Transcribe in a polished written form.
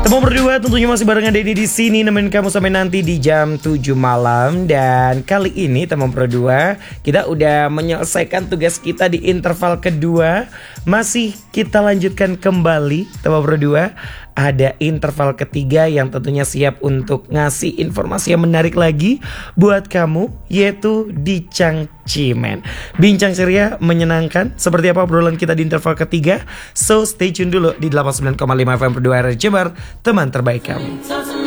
Teman berdua tentunya masih barengan Denny di sini nemenin kamu sampai nanti di jam 7 malam. Dan kali ini teman berdua kita udah menyelesaikan tugas kita di interval kedua. Masih kita lanjutkan kembali teman berdua. Ada interval ketiga yang tentunya siap untuk ngasih informasi yang menarik lagi buat kamu, yaitu di Cangcimen. Bincang ceria menyenangkan. Seperti apa obrolan kita di interval ketiga? So stay tune dulu di 89,5 FM Berdua RRI Jember, teman terbaik kamu.